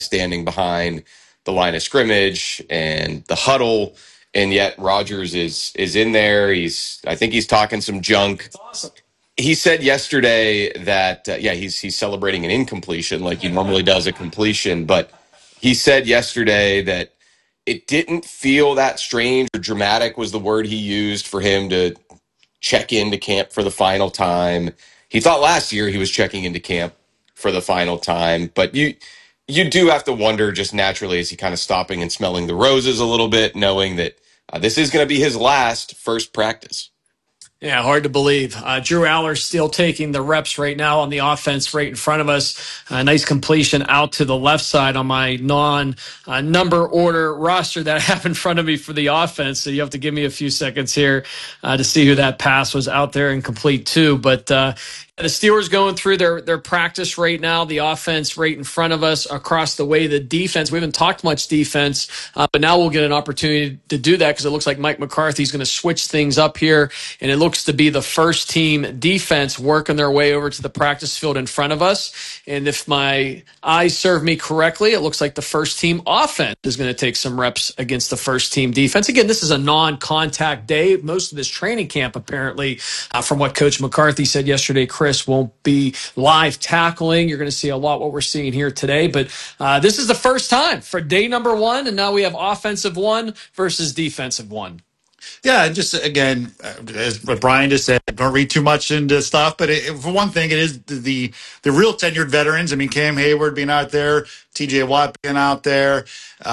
standing behind the line of scrimmage and the huddle, and yet Rodgers is in there. I think he's talking some junk. Awesome. He said yesterday that he's celebrating an incompletion like he normally does a completion, but he said yesterday that it didn't feel that strange or dramatic was the word he used for him to check into camp for the final time. He thought last year he was checking into camp for the final time, but you do have to wonder just naturally, is he kind of stopping and smelling the roses a little bit, knowing that this is going to be his last first practice? Yeah, hard to believe. Drew Aller still taking the reps right now on the offense right in front of us. A nice completion out to the left side on my non-number order roster that I have in front of me for the offense. So you have to give me a few seconds here to see who that pass was out there and complete to. But the Steelers going through their practice right now. The offense right in front of us, across the way. The defense, we haven't talked much defense, but now we'll get an opportunity to do that because it looks like Mike McCarthy's going to switch things up here, and it looks to be the first team defense working their way over to the practice field in front of us. And if my eyes serve me correctly, it looks like the first team offense is going to take some reps against the first team defense. Again, this is a non-contact day. Most of this training camp, apparently, from what Coach McCarthy said yesterday, Chris, won't be live tackling. You're going to see a lot what we're seeing here today. But this is the first time for day number one, and now we have offensive one versus defensive one. Yeah, and just again, as what Brian just said, don't read too much into stuff. But for one thing, it is the real tenured veterans. I mean, Cam Hayward being out there, T.J. Watt being out there.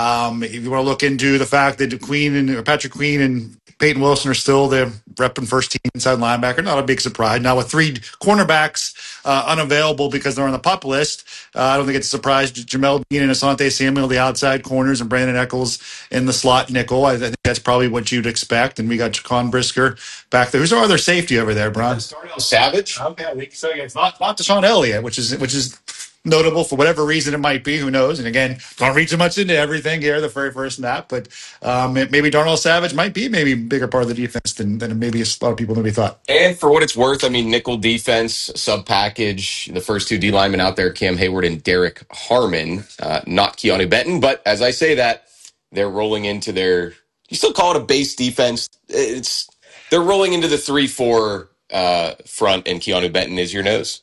If you want to look into the fact that Patrick Queen and Peyton Wilson are still the repping first team inside linebacker, not a big surprise. Now with three cornerbacks unavailable because they're on the PUP list, I don't think it's a surprise. Jamel Dean and Asante Samuel, the outside corners, and Brandon Eccles in the slot nickel. I think that's probably what you'd expect. And we got Jaquan Brisker back there. Who's our other safety over there, Bron? Darnell Savage. Okay, so it's not Deshaun Elliott, which is notable for whatever reason it might be. Who knows? And again, don't read too much into everything here, the very first snap. But maybe Darnell Savage might be maybe a bigger part of the defense than maybe a lot of people maybe thought. And for what it's worth, I mean, nickel defense, sub package, the first two D linemen out there, Cam Hayward and Derek Harmon, not Keanu Benton. But as I say that, they're rolling into you still call it a base defense. They're rolling into the 3-4 front, and Keanu Benton is your nose.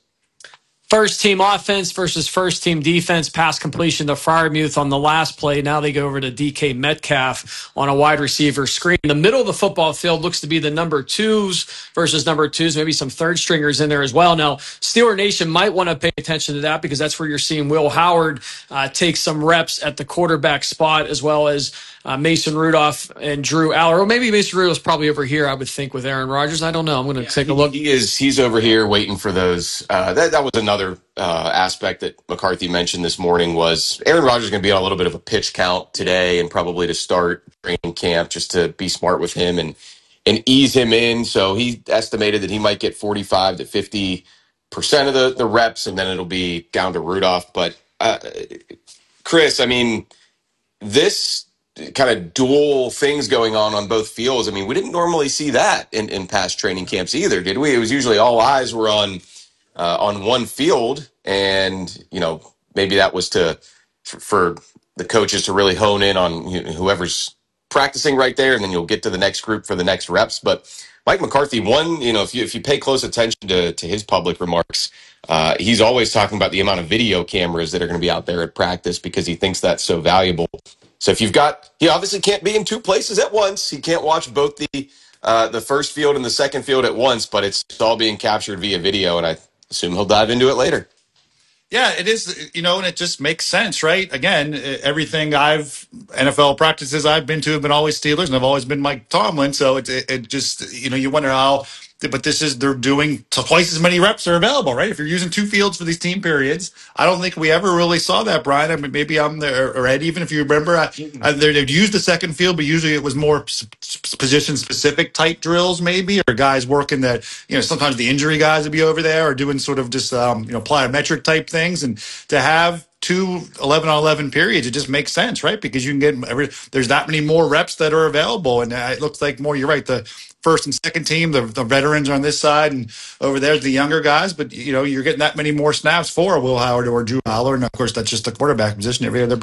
First team offense versus first team defense. Pass completion to Freiermuth on the last play. Now they go over to DK Metcalf on a wide receiver screen. The middle of the football field looks to be the number twos versus number twos, maybe some third stringers in there as well. Now, Steeler Nation might want to pay attention to that because that's where you're seeing Will Howard take some reps at the quarterback spot, as well as Mason Rudolph and Drew Aller. Or maybe Mason Rudolph's probably over here, I would think, with Aaron Rodgers. I don't know. I'm going to take a look. He's over here waiting for those. That was another aspect that McCarthy mentioned this morning was Aaron Rodgers is going to be on a little bit of a pitch count today and probably to start training camp just to be smart with him and ease him in. So he estimated that he might get 45 to 50% of the reps, and then it'll be down to Rudolph. But Chris, I mean, this kind of dual things going on both fields. I mean, we didn't normally see that in past training camps either, did we? It was usually all eyes were on one field, and maybe that was for the coaches to really hone in on whoever's practicing right there, and then you'll get to the next group for the next reps. But Mike McCarthy, if you pay close attention to his public remarks, he's always talking about the amount of video cameras that are going to be out there at practice because he thinks that's so valuable. So if he obviously can't be in two places at once. He can't watch both the first field and the second field at once, but it's all being captured via video, and I assume he'll dive into it later. Yeah, it is, and it just makes sense, right? Again, everything NFL practices I've been to have been always Steelers, and I've always been Mike Tomlin. So it just, you wonder how, but they're doing twice as many reps are available, right? If you're using two fields for these team periods, I don't think we ever really saw that, Brian. I mean, maybe I'm there, or Ed, even if you remember, they'd use the second field, but usually it was more position-specific type drills, maybe, or guys working that, sometimes the injury guys would be over there or doing sort of just, plyometric type things. And to have two 11-on-11 periods, it just makes sense, right? Because you can get there's that many more reps that are available. And it looks like more, you're right, the first and second team. The veterans are on this side, and over there's the younger guys. But you're getting that many more snaps for Will Howard or Drew Aller, and of course that's just the quarterback position. Every other